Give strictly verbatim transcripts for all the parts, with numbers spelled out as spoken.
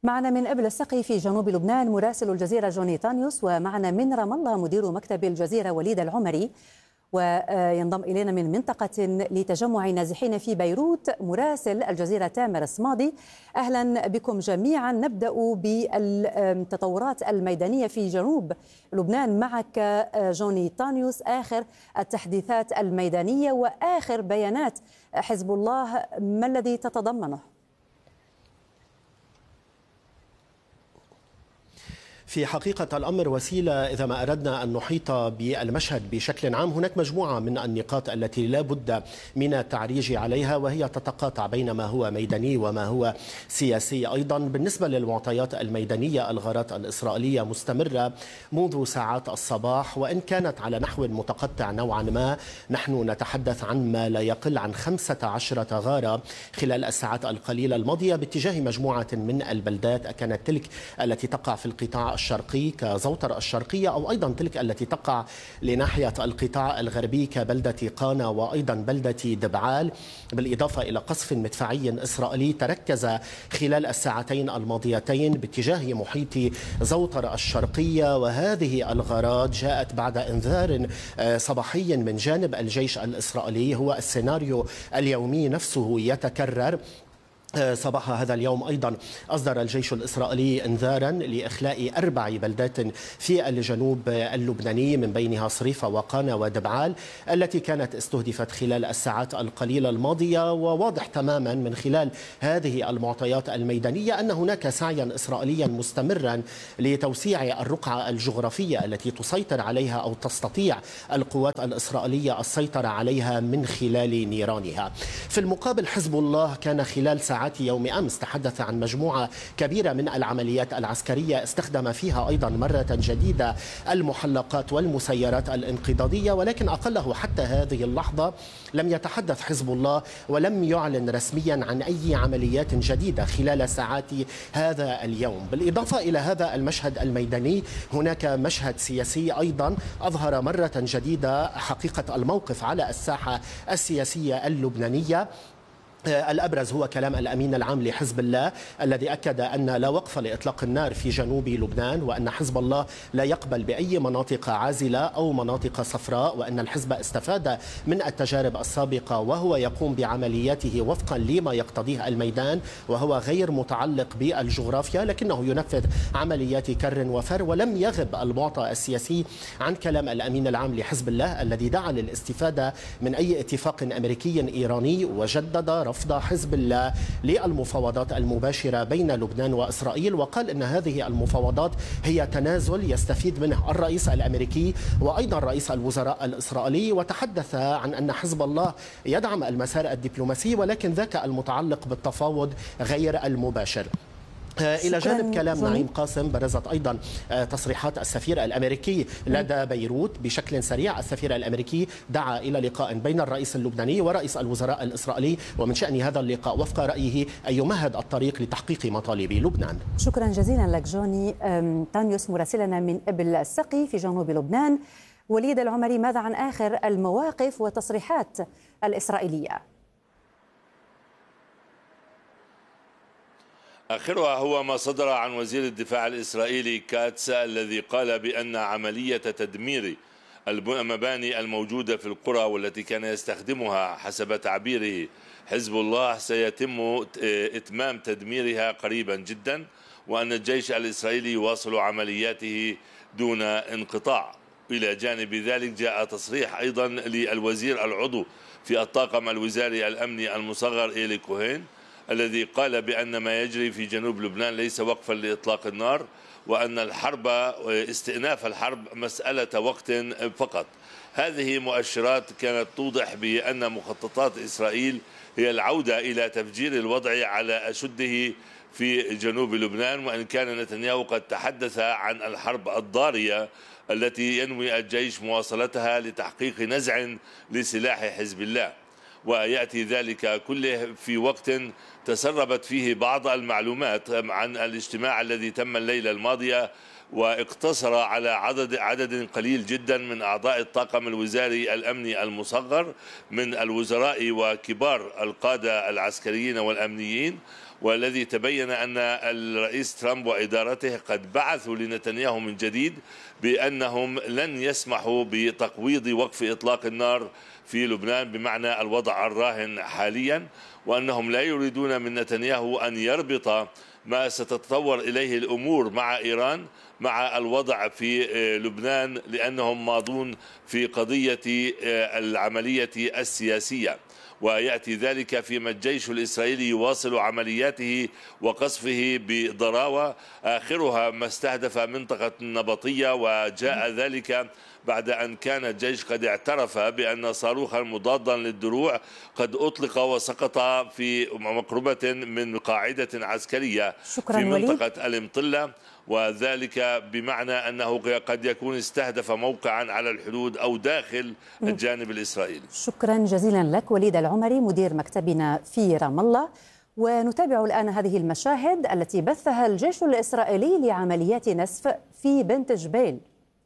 معنا من إبل السقي في جنوب لبنان مراسل الجزيرة جوني تانيوس، ومعنا من رام الله مدير مكتب الجزيرة وليد العمري، وينضم إلينا من منطقة لتجمع النازحين في بيروت مراسل الجزيرة تامر الصمادي. أهلا بكم جميعا. نبدأ بالتطورات الميدانية في جنوب لبنان معك جوني تانيوس. آخر التحديثات الميدانية وآخر بيانات حزب الله ما الذي تتضمنه؟ في حقيقة الأمر وسيلة إذا ما أردنا أن نحيط بالمشهد بشكل عام، هناك مجموعة من النقاط التي لا بد من التعريج عليها، وهي تتقاطع بين ما هو ميداني وما هو سياسي أيضا. بالنسبة للمعطيات الميدانية، الغارات الإسرائيلية مستمرة منذ ساعات الصباح، وإن كانت على نحو متقطع نوعا ما. نحن نتحدث عن ما لا يقل عن خمسة عشر غارة خلال الساعات القليلة الماضية باتجاه مجموعة من البلدات، كانت تلك التي تقع في القطاع الشرقي كزوطر الشرقية، أو أيضا تلك التي تقع لناحية القطاع الغربي كبلدة قانا وأيضا بلدة دبعال، بالإضافة إلى قصف مدفعي إسرائيلي تركز خلال الساعتين الماضيتين باتجاه محيط زوطر الشرقية. وهذه الغارات جاءت بعد إنذار صباحي من جانب الجيش الإسرائيلي. هو السيناريو اليومي نفسه يتكرر. صباح هذا اليوم أيضا أصدر الجيش الإسرائيلي إنذارا لإخلاء أربع بلدات في الجنوب اللبناني، من بينها صريفة وقانا ودبعال، التي كانت استهدفت خلال الساعات القليلة الماضية. وواضح تماما من خلال هذه المعطيات الميدانية أن هناك سعيا إسرائيليا مستمرا لتوسيع الرقعة الجغرافية التي تسيطر عليها أو تستطيع القوات الإسرائيلية السيطرة عليها من خلال نيرانها. في المقابل حزب الله كان خلال ساعات يوم أمس تحدث عن مجموعة كبيرة من العمليات العسكرية استخدم فيها أيضا مرة جديدة المحلقات والمسيرات الانقضاضية، ولكن أقله حتى هذه اللحظة لم يتحدث حزب الله ولم يعلن رسميا عن أي عمليات جديدة خلال ساعات هذا اليوم. بالإضافة إلى هذا المشهد الميداني، هناك مشهد سياسي أيضا أظهر مرة جديدة حقيقة الموقف على الساحة السياسية اللبنانية. الأبرز هو كلام الأمين العام لحزب الله الذي أكد أن لا وقف لإطلاق النار في جنوب لبنان، وأن حزب الله لا يقبل بأي مناطق عازلة أو مناطق صفراء، وأن الحزب استفاد من التجارب السابقة وهو يقوم بعملياته وفقا لما يقتضيه الميدان، وهو غير متعلق بالجغرافيا لكنه ينفذ عمليات كر وفر. ولم يغب المعطى السياسي عن كلام الأمين العام لحزب الله الذي دعا للاستفادة من أي اتفاق أمريكي إيراني، وجدد رفض حزب الله للمفاوضات المباشرة بين لبنان وإسرائيل، وقال أن هذه المفاوضات هي تنازل يستفيد منه الرئيس الأمريكي وأيضا رئيس الوزراء الإسرائيلي. وتحدث عن أن حزب الله يدعم المسار الدبلوماسي، ولكن ذاك المتعلق بالتفاوض غير المباشر. إلى جانب كلام نعيم قاسم، برزت أيضا تصريحات السفير الأمريكي لدى بيروت بشكل سريع. السفير الأمريكي دعا إلى لقاء بين الرئيس اللبناني ورئيس الوزراء الإسرائيلي، ومن شأن هذا اللقاء وفق رأيه أن يمهد الطريق لتحقيق مطالب لبنان. شكرا جزيلا لك جوني تانيوس مراسلنا من إبل السقي في جنوب لبنان. وليد العمري، ماذا عن آخر المواقف وتصريحات الإسرائيلية؟ آخرها هو ما صدر عن وزير الدفاع الإسرائيلي كاتس، الذي قال بأن عملية تدمير المباني الموجودة في القرى والتي كان يستخدمها حسب تعبيره حزب الله سيتم إتمام تدميرها قريبا جدا، وأن الجيش الإسرائيلي يواصل عملياته دون انقطاع. إلى جانب ذلك جاء تصريح أيضا للوزير العضو في الطاقم الوزاري الأمني المصغر إيلي كوهين، الذي قال بأن ما يجري في جنوب لبنان ليس وقفا لإطلاق النار، وأن الحرب استئناف الحرب مسألة وقت فقط. هذه مؤشرات كانت توضح بأن مخططات إسرائيل هي العودة إلى تفجير الوضع على أشده في جنوب لبنان، وإن كان نتنياهو قد تحدث عن الحرب الضارية التي ينوي الجيش مواصلتها لتحقيق نزع لسلاح حزب الله. ويأتي ذلك كله في وقت تسربت فيه بعض المعلومات عن الاجتماع الذي تم الليلة الماضية، واقتصر على عدد عدد قليل جدا من أعضاء الطاقم الوزاري الأمني المصغر من الوزراء وكبار القادة العسكريين والأمنيين، والذي تبين أن الرئيس ترامب وإدارته قد بعثوا لنتنياهو من جديد بأنهم لن يسمحوا بتقويض وقف إطلاق النار في لبنان بمعنى الوضع الراهن حاليا، وأنهم لا يريدون من نتنياهو أن يربط ما ستتطور إليه الأمور مع إيران مع الوضع في لبنان، لأنهم ماضون في قضية العملية السياسية، ويأتي ذلك فيما الجيش الإسرائيلي يواصل عملياته وقصفه بضراوة، آخرها ما استهدف منطقة النبطية، وجاء ذلك بعد أن كان الجيش قد اعترف بأن صاروخا مضادا للدروع قد أطلق وسقط في مقربة من قاعدة عسكرية في منطقة المطلة، وذلك بمعنى أنه قد يكون استهدف موقعا على الحدود أو داخل الجانب الإسرائيلي. شكرا جزيلا لك وليد العمري مدير مكتبنا في رام الله. ونتابع الآن هذه المشاهد التي بثها الجيش الإسرائيلي لعمليات نسف في بنت جبيل.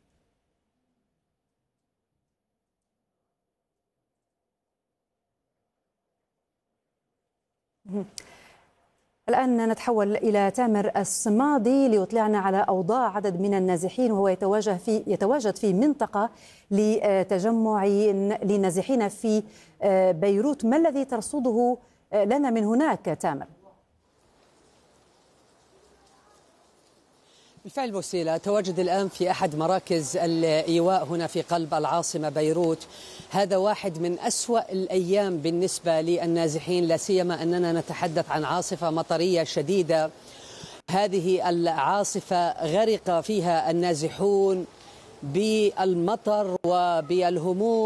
الآن نتحول إلى تامر الصمادي ليطلعنا على أوضاع عدد من النازحين، وهو يتواجد في يتواجد في منطقة لتجمع للنازحين في بيروت. ما الذي ترصده لنا من هناك تامر؟ بالفعل بوسيلة، تواجد الآن في أحد مراكز الإيواء هنا في قلب العاصمة بيروت. هذا واحد من أسوأ الأيام بالنسبة للنازحين، لا سيما أننا نتحدث عن عاصفة مطرية شديدة. هذه العاصفة غرق فيها النازحون بالمطر وبالهموم